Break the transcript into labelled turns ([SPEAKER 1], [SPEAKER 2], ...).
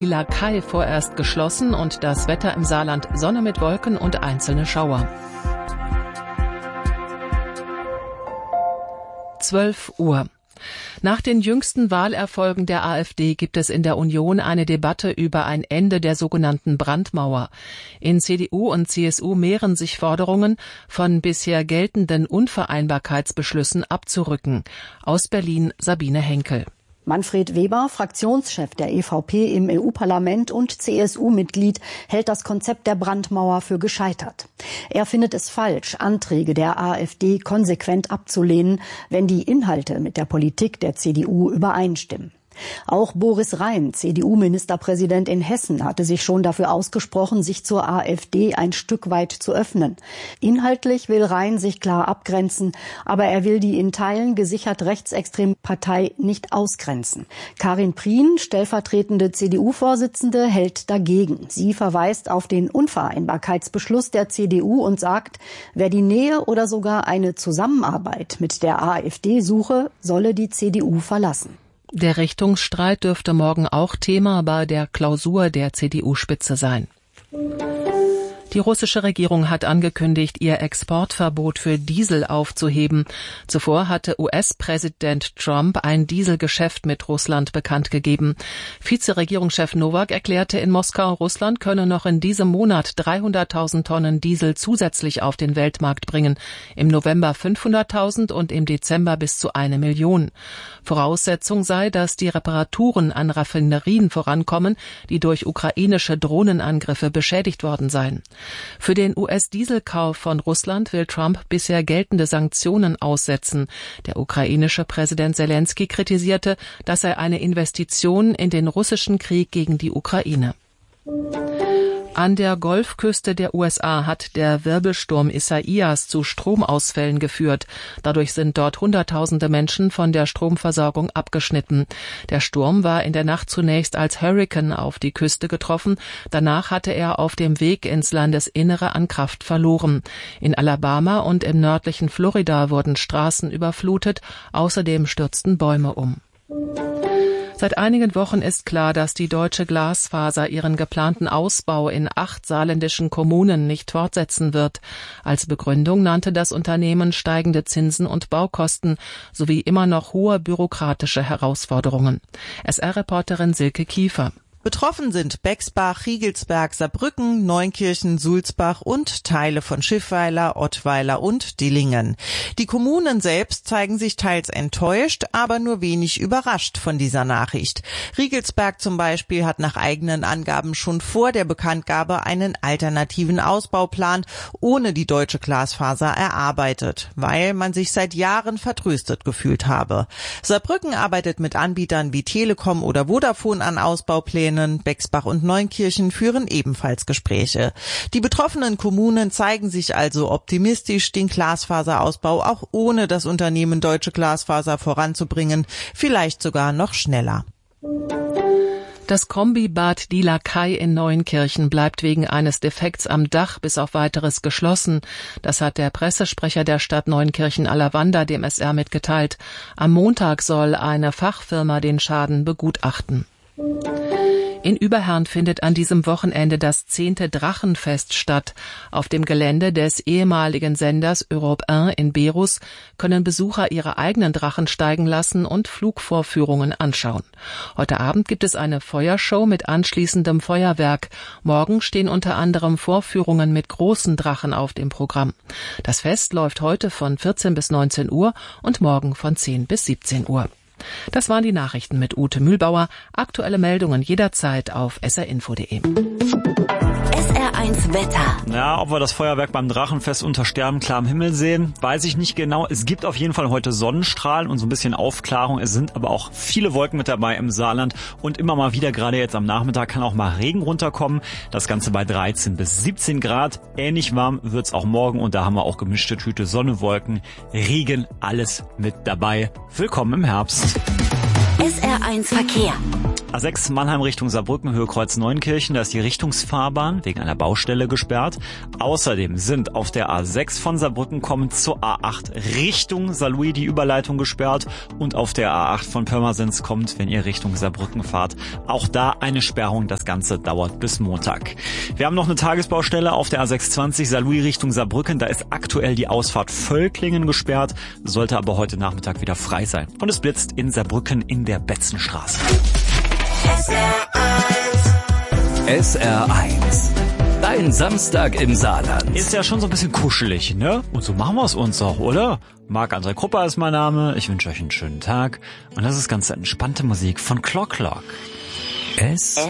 [SPEAKER 1] Lakai vorerst geschlossen und das Wetter im Saarland Sonne mit Wolken und einzelne Schauer. 12 Uhr. Nach den jüngsten Wahlerfolgen der AfD gibt es in der Union eine Debatte über ein Ende der sogenannten Brandmauer. In CDU und CSU mehren sich Forderungen, von bisher geltenden Unvereinbarkeitsbeschlüssen abzurücken. Aus Berlin Sabine Henkel.
[SPEAKER 2] Manfred Weber, Fraktionschef der EVP im EU-Parlament und CSU-Mitglied, hält das Konzept der Brandmauer für gescheitert. Er findet es falsch, Anträge der AfD konsequent abzulehnen, wenn die Inhalte mit der Politik der CDU übereinstimmen. Auch Boris Rhein, CDU-Ministerpräsident in Hessen, hatte sich schon dafür ausgesprochen, sich zur AfD ein Stück weit zu öffnen. Inhaltlich will Rhein sich klar abgrenzen, aber er will die in Teilen gesichert rechtsextreme Partei nicht ausgrenzen. Karin Prien, stellvertretende CDU-Vorsitzende, hält dagegen. Sie verweist auf den Unvereinbarkeitsbeschluss der CDU und sagt, wer die Nähe oder sogar eine Zusammenarbeit mit der AfD suche, solle die CDU verlassen.
[SPEAKER 1] Der Richtungsstreit dürfte morgen auch Thema bei der Klausur der CDU-Spitze sein. Die russische Regierung hat angekündigt, ihr Exportverbot für Diesel aufzuheben. Zuvor hatte US-Präsident Trump ein Dieselgeschäft mit Russland bekannt gegeben. Vizeregierungschef Nowak erklärte in Moskau, Russland könne noch in diesem Monat 300.000 Tonnen Diesel zusätzlich auf den Weltmarkt bringen. Im November 500.000 und im Dezember bis zu 1 Million. Voraussetzung sei, dass die Reparaturen an Raffinerien vorankommen, die durch ukrainische Drohnenangriffe beschädigt worden seien. Für den US-Dieselkauf von Russland will Trump bisher geltende Sanktionen aussetzen. Der ukrainische Präsident Selenskyj kritisierte, das sei eine Investition in den russischen Krieg gegen die Ukraine. An der Golfküste der USA hat der Wirbelsturm Isaias zu Stromausfällen geführt. Dadurch sind dort Hunderttausende Menschen von der Stromversorgung abgeschnitten. Der Sturm war in der Nacht zunächst als Hurrikan auf die Küste getroffen. Danach hatte er auf dem Weg ins Landesinnere an Kraft verloren. In Alabama und im nördlichen Florida wurden Straßen überflutet. Außerdem stürzten Bäume um. Seit einigen Wochen ist klar, dass die Deutsche Glasfaser ihren geplanten Ausbau in 8 saarländischen Kommunen nicht fortsetzen wird. Als Begründung nannte das Unternehmen steigende Zinsen und Baukosten sowie immer noch hohe bürokratische Herausforderungen. SR-Reporterin Silke Kiefer.
[SPEAKER 3] Betroffen sind Bexbach, Riegelsberg, Saarbrücken, Neunkirchen, Sulzbach und Teile von Schiffweiler, Ottweiler und Dillingen. Die Kommunen selbst zeigen sich teils enttäuscht, aber nur wenig überrascht von dieser Nachricht. Riegelsberg zum Beispiel hat nach eigenen Angaben schon vor der Bekanntgabe einen alternativen Ausbauplan ohne die Deutsche Glasfaser erarbeitet, weil man sich seit Jahren vertröstet gefühlt habe. Saarbrücken arbeitet mit Anbietern wie Telekom oder Vodafone an Ausbauplänen. Bexbach und Neunkirchen führen ebenfalls Gespräche. Die betroffenen Kommunen zeigen sich also optimistisch, den Glasfaserausbau auch ohne das Unternehmen Deutsche Glasfaser voranzubringen, vielleicht sogar noch schneller.
[SPEAKER 1] Das Kombibad Die Lakai in Neunkirchen bleibt wegen eines Defekts am Dach bis auf Weiteres geschlossen. Das hat der Pressesprecher der Stadt Neunkirchen-Alavanda dem SR mitgeteilt. Am Montag soll eine Fachfirma den Schaden begutachten. In Überherrn findet an diesem Wochenende das 10. Drachenfest statt. Auf dem Gelände des ehemaligen Senders Europe 1 in Berus können Besucher ihre eigenen Drachen steigen lassen und Flugvorführungen anschauen. Heute Abend gibt es eine Feuershow mit anschließendem Feuerwerk. Morgen stehen unter anderem Vorführungen mit großen Drachen auf dem Programm. Das Fest läuft heute von 14 bis 19 Uhr und morgen von 10 bis 17 Uhr. Das waren die Nachrichten mit Ute Mühlbauer. Aktuelle Meldungen jederzeit auf srinfo.de.
[SPEAKER 4] SR1 Wetter.
[SPEAKER 5] Ja, ob wir das Feuerwerk beim Drachenfest unter sternklarem Himmel sehen, weiß ich nicht genau. Es gibt auf jeden Fall heute Sonnenstrahlen und so ein bisschen Aufklärung. Es sind aber auch viele Wolken mit dabei im Saarland und immer mal wieder, gerade jetzt am Nachmittag, kann auch mal Regen runterkommen. Das Ganze bei 13 bis 17 Grad. Ähnlich warm wird's auch morgen und da haben wir auch gemischte Tüte, Sonne, Wolken, Regen, alles mit dabei. Willkommen im Herbst.
[SPEAKER 4] SR1 Verkehr.
[SPEAKER 5] A6 Mannheim Richtung Saarbrücken, Höhe Kreuz Neunkirchen, da ist die Richtungsfahrbahn wegen einer Baustelle gesperrt. Außerdem sind auf der A6 von Saarbrücken kommend zur A8 Richtung Saarlouis die Überleitung gesperrt und auf der A8 von Pirmasens kommt, wenn ihr Richtung Saarbrücken fahrt, auch da eine Sperrung. Das Ganze dauert bis Montag. Wir haben noch eine Tagesbaustelle auf der A620 Saarlouis Richtung Saarbrücken. Da ist aktuell die Ausfahrt Völklingen gesperrt, sollte aber heute Nachmittag wieder frei sein. Und es blitzt in Saarbrücken in der Betzenstraße.
[SPEAKER 4] SR1. Dein Samstag im Saarland.
[SPEAKER 5] Ist ja schon so ein bisschen kuschelig, ne? Und so machen wir es uns auch, oder? Marc-André Krupper ist mein Name. Ich wünsche euch einen schönen Tag. Und das ist ganz entspannte Musik von Clock Clock.
[SPEAKER 4] SR1.